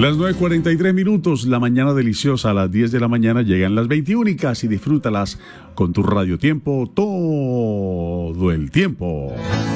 Las 9:43 minutos, la mañana deliciosa. A las 10 de la mañana llegan las 21 y disfrútalas con tu Radio Tiempo todo el tiempo.